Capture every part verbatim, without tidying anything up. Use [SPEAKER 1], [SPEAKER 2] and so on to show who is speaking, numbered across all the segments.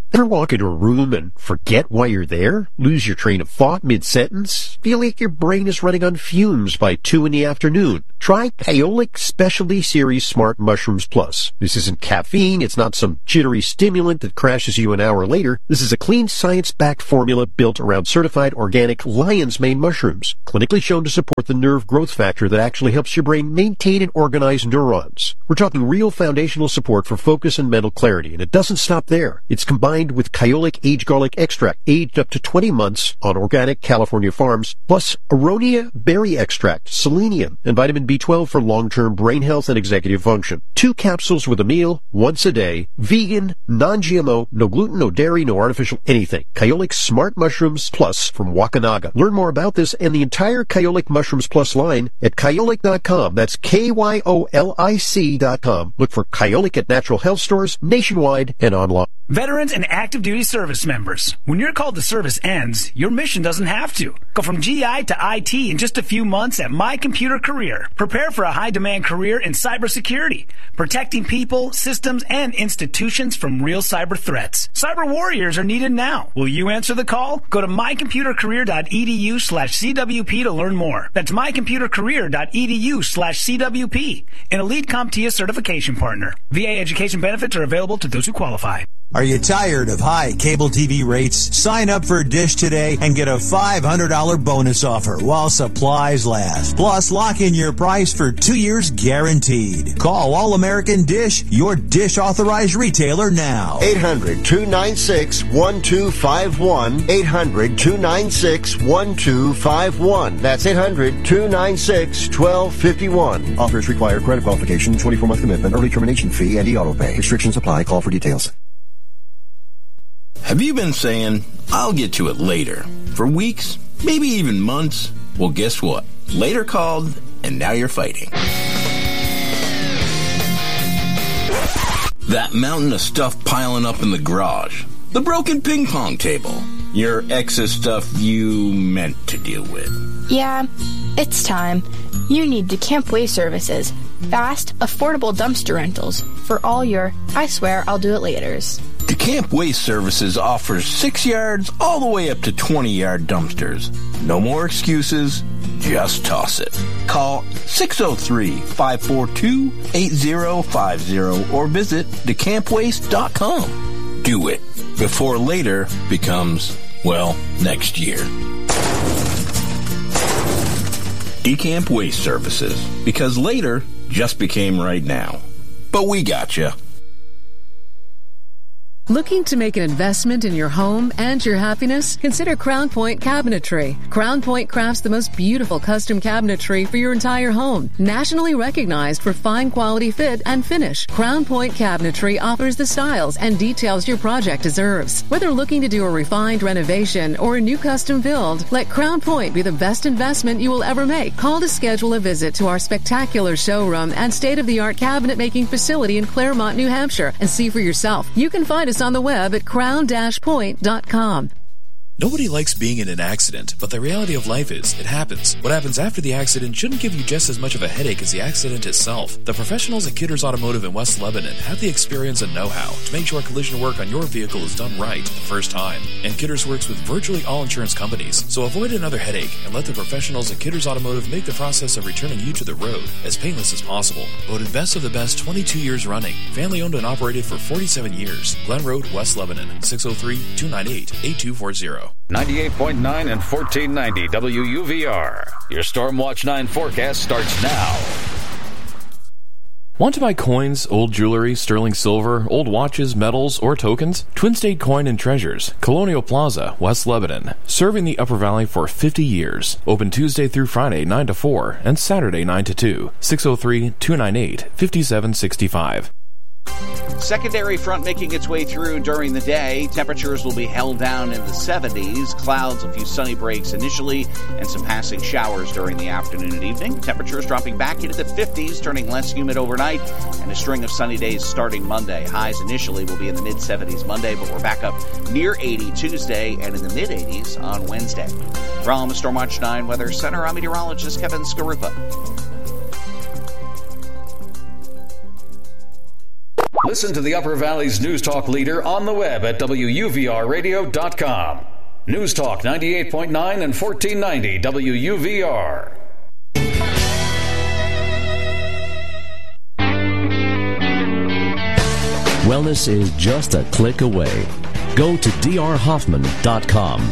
[SPEAKER 1] Ever walk into a room and forget why you're there? Lose your train of thought mid-sentence? Feel like your brain is running on fumes by two in the afternoon? Try Kyolic Specialty Series Smart Mushrooms Plus. This isn't caffeine. It's not some jittery stimulant that crashes you an hour later. This is a clean, science-backed formula built around certified organic lion's mane mushrooms, clinically shown to support the nerve growth factor that actually helps your brain maintain and organize neurons. We're talking real foundational support for focus and mental clarity, and it doesn't stop there. It's combined with Kyolic Aged Garlic Extract, aged up to twenty months on organic California farms, plus Aronia Berry Extract, selenium, and vitamin B twelve for long-term brain health and executive function. Two capsules with a meal, once a day, vegan, non-G M O, no gluten, no dairy, no artificial anything. Kyolic Smart Mushrooms Plus from Wakanaga. Learn more about this and the entire Kyolic Mushrooms Plus line at kyolic dot com. That's K Y O L I C dot com. Look for Kyolic at natural health stores nationwide and online.
[SPEAKER 2] Veterans and active duty service members, when your call to service ends, your mission doesn't have to. Go from G I to I T in just a few months at My Computer Career. Prepare for a high-demand career in cybersecurity, protecting people, systems, and institutions from real cyber threats. Cyber warriors are needed now. Will you answer the call? Go to my computer career dot e d u slash C W P to learn more. That's my computer career dot e d u slash C W P, an elite CompTIA certification partner. V A education benefits are available to those who qualify.
[SPEAKER 3] Are you tired of high cable T V rates? Sign up for Dish today and get a five hundred dollars bonus offer while supplies last. Plus, lock in your price for two years guaranteed. Call All American Dish, your Dish authorized retailer now.
[SPEAKER 4] eight hundred, two nine six, one two five one. eight hundred, two nine six, one two five one. That's eight hundred, two nine six, one two five one.
[SPEAKER 5] Offers require credit qualification, twenty-four month commitment, early termination fee, and e-auto pay. Restrictions apply. Call for details.
[SPEAKER 6] Have you been saying, I'll get to it later, for weeks, maybe even months? Well, guess what? Later called, and now you're fighting. That mountain of stuff piling up in the garage. The broken ping pong table. Your ex's stuff you meant to deal with.
[SPEAKER 7] Yeah, it's time. You need DeCamp Waste Services. Fast, affordable dumpster rentals for all your, I swear I'll do it laters.
[SPEAKER 6] DeCamp Waste Services offers six yards all the way up to twenty yard dumpsters. No more excuses, just toss it. Call six oh three, five four two, eight oh five oh or visit decamp waste dot com. Do it before later becomes, well, next year. DeCamp Waste Services, because later just became right now. But we gotcha.
[SPEAKER 8] Looking to make an investment in your home and your happiness? Consider Crown Point Cabinetry. Crown Point crafts the most beautiful custom cabinetry for your entire home. Nationally recognized for fine quality fit and finish, Crown Point Cabinetry offers the styles and details your project deserves. Whether looking to do a refined renovation or a new custom build, let Crown Point be the best investment you will ever make. Call to schedule a visit to our spectacular showroom and state-of-the-art cabinet making facility in Claremont, New Hampshire, and see for yourself. You can find us on the web at crown dash point dot com.
[SPEAKER 9] Nobody likes being in an accident, but the reality of life is, it happens. What happens after the accident shouldn't give you just as much of a headache as the accident itself. The professionals at Kidders Automotive in West Lebanon have the experience and know-how to make sure collision work on your vehicle is done right the first time. And Kidders works with virtually all insurance companies, so avoid another headache and let the professionals at Kidders Automotive make the process of returning you to the road as painless as possible. Voted best of the best twenty-two years running. Family owned and operated for forty-seven years. Glen Road, West Lebanon, six oh three, two nine eight, eight two four zero.
[SPEAKER 10] ninety-eight point nine and fourteen ninety W U V R. Your Stormwatch nine forecast starts now.
[SPEAKER 11] Want to buy coins, old jewelry, sterling silver, old watches, medals, or tokens? Twin State Coin and Treasures, Colonial Plaza, West Lebanon. Serving the Upper Valley for fifty years. Open Tuesday through Friday, nine to four, and Saturday, nine to two. six oh three, two nine eight, five seven six five.
[SPEAKER 12] Secondary front making its way through during the day. Temperatures will be held down in the seventies. Clouds, a few sunny breaks initially, and some passing showers during the afternoon and evening. Temperatures dropping back into the fifties, turning less humid overnight, and a string of sunny days starting Monday. Highs initially will be in the mid-seventies Monday, but we're back up near eighty Tuesday and in the mid-eighties on Wednesday. From the Stormwatch nine Weather Center, I'm meteorologist Kevin Skarupa. Listen
[SPEAKER 10] Listen to the Upper Valley's News Talk leader on the web at W U V R radio dot com. News Talk ninety-eight point nine and fourteen ninety W U V R.
[SPEAKER 13] Wellness is just a click away. Go to D R Hoffman dot com.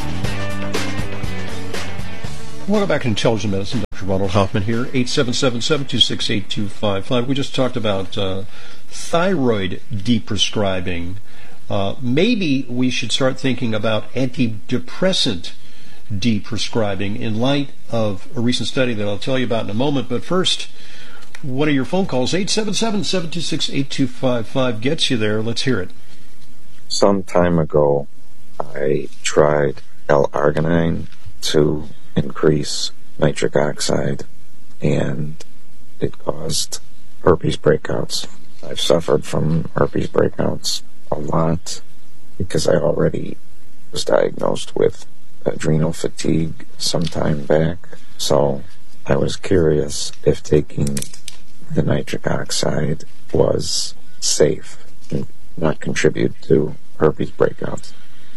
[SPEAKER 1] Welcome back to Intelligent Medicine. Doctor Ronald Hoffman here, eight seven seven, seven two six, eight two five five. We just talked about uh, thyroid deprescribing. Uh, maybe we should start thinking about antidepressant deprescribing in light of a recent study that I'll tell you about in a moment. But first, one of your phone calls, eight seven seven, seven two six, eight two five five, gets you there. Let's hear it.
[SPEAKER 14] Some time ago, I tried L-arginine to increase nitric oxide, and it caused herpes breakouts. I've suffered from herpes breakouts a lot because I already was diagnosed with adrenal fatigue some time back. So I was curious if taking the nitric oxide was safe and not contribute to herpes breakouts.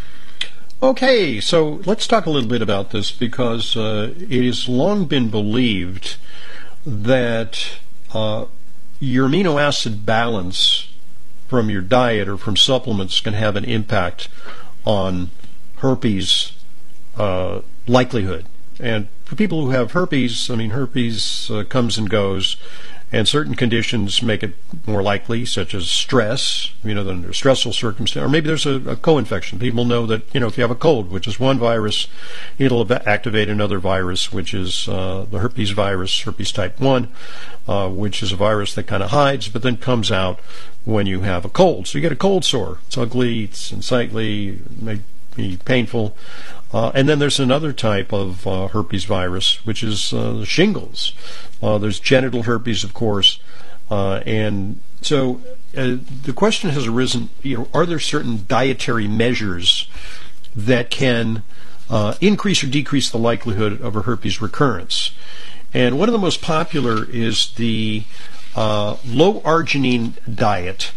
[SPEAKER 1] Okay, so let's talk a little bit about this, because uh, it has long been believed that uh, your amino acid balance from your diet or from supplements can have an impact on herpes uh, likelihood. And for people who have herpes, I mean, herpes uh, comes and goes, and certain conditions make it more likely, such as stress, you know, under stressful circumstances, or maybe there's a, a co-infection. People know that, you know, if you have a cold, which is one virus, it'll activate another virus, which is uh, the herpes virus, herpes type one, uh, which is a virus that kind of hides, but then comes out when you have a cold. So you get a cold sore. It's ugly, it's unsightly, it may be painful. Uh, and then there's another type of uh, herpes virus, which is uh, shingles. Uh, there's genital herpes, of course. Uh, and so uh, the question has arisen, you know, are there certain dietary measures that can uh, increase or decrease the likelihood of a herpes recurrence? And one of the most popular is the uh, low arginine diet,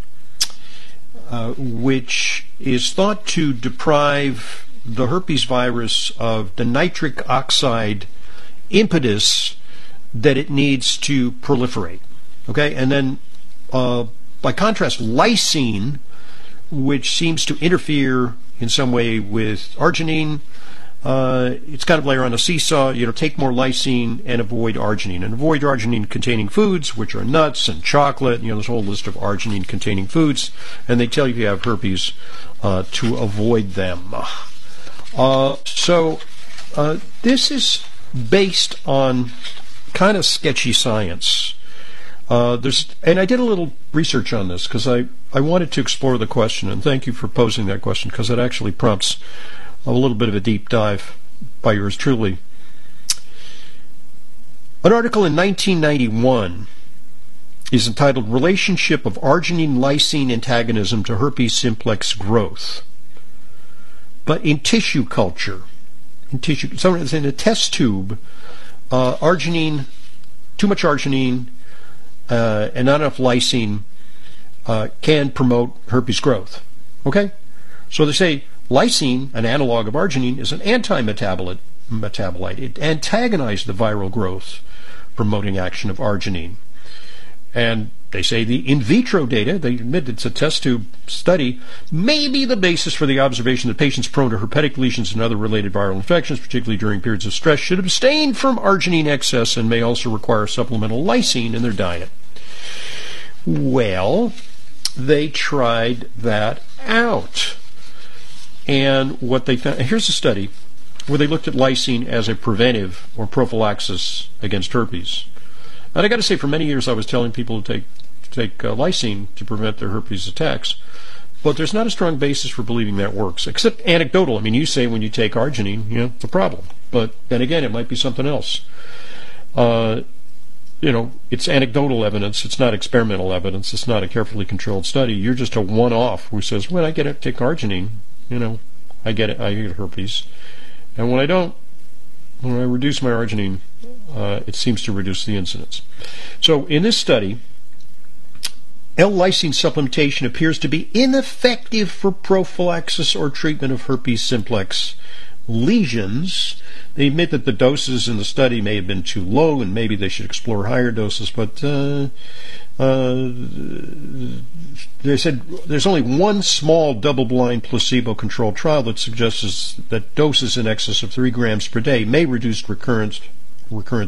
[SPEAKER 1] uh, which is thought to deprive the herpes virus of the nitric oxide impetus that it needs to proliferate. Okay, and then uh, by contrast, lysine, which seems to interfere in some way with arginine, uh, it's kind of like on a seesaw. You know, take more lysine and avoid arginine, and avoid arginine-containing foods, which are nuts and chocolate. You know, there's a whole list of arginine-containing foods, and they tell you if you have herpes uh, to avoid them. Uh, so uh, this is based on kind of sketchy science. Uh, there's, and I did a little research on this because I, I wanted to explore the question, and thank you for posing that question, because it actually prompts a little bit of a deep dive by yours truly. An article in nineteen ninety-one is entitled Relationship of Arginine-Lysine Antagonism to Herpes Simplex Growth. But in tissue culture, in tissue, so in a test tube, uh, arginine, too much arginine, uh, and not enough lysine uh, can promote herpes growth. Okay, so they say lysine, an analog of arginine, is an anti-metabolite. Metabolite. It antagonizes the viral growth promoting action of arginine. And they say the in vitro data, they admit it's a test tube study, may be the basis for the observation that patients prone to herpetic lesions and other related viral infections, particularly during periods of stress, should abstain from arginine excess and may also require supplemental lysine in their diet. Well, they tried that out. And what they found, here's a study where they looked at lysine as a preventive or prophylaxis against herpes. And I got to say, for many years I was telling people to take to take uh, lysine to prevent their herpes attacks, but there's not a strong basis for believing that works, except anecdotal. I mean, you say when you take arginine, you know, it's a problem, but then again, it might be something else. Uh, you know, it's anecdotal evidence. It's not experimental evidence. It's not a carefully controlled study. You're just a one-off who says, "When I get it, take arginine, you know, I get it. I get herpes, and when I don't, when I reduce my arginine, uh, it seems to reduce the incidence." So in this study, L-lysine supplementation appears to be ineffective for prophylaxis or treatment of herpes simplex lesions. They admit that the doses in the study may have been too low and maybe they should explore higher doses, but uh, uh, they said there's only one small double-blind placebo-controlled trial that suggests that doses in excess of three grams per day may reduce recurrence recurrent